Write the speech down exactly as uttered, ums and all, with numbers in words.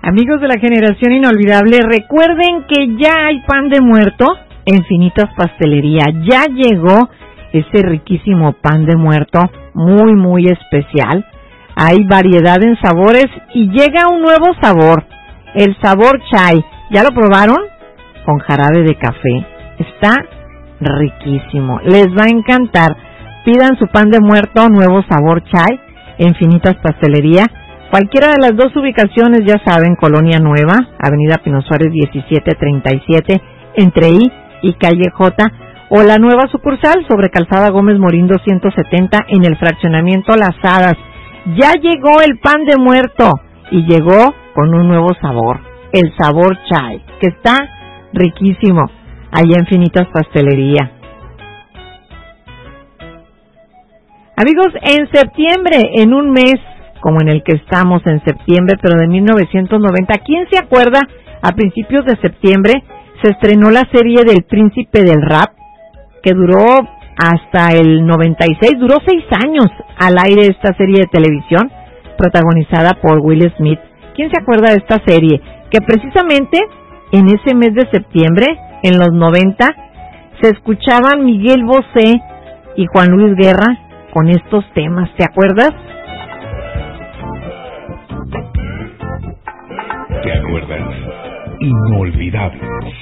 Amigos de la generación inolvidable, recuerden que ya hay pan de muerto en Finitas Pastelería. Ya llegó ese riquísimo pan de muerto, muy muy especial. Hay variedad en sabores y llega un nuevo sabor, el sabor chai. ¿Ya lo probaron? Con jarabe de café. Está riquísimo, les va a encantar. Pidan su pan de muerto nuevo sabor chai en Finitas Pastelería. Cualquiera de las dos ubicaciones, ya saben, Colonia Nueva, Avenida Pino Suárez diecisiete treinta y siete, entre I y Calle J, o la nueva sucursal sobre Calzada Gómez Morín doscientos setenta en el fraccionamiento Las Hadas. Ya llegó el pan de muerto y llegó con un nuevo sabor, el sabor chai, que está riquísimo, allá en Finitas Pastelería. Amigos, en septiembre, en un mes como en el que estamos en septiembre, pero de mil novecientos noventa, ¿quién se acuerda? A principios de septiembre se estrenó la serie del Príncipe del Rap, que duró hasta el noventa y seis, duró seis años al aire esta serie de televisión, protagonizada por Will Smith. ¿Quién se acuerda de esta serie? Que precisamente en ese mes de septiembre, en los noventa, se escuchaban Miguel Bosé y Juan Luis Guerra con estos temas, ¿te acuerdas? ¿Te acuerdas? Inolvidable.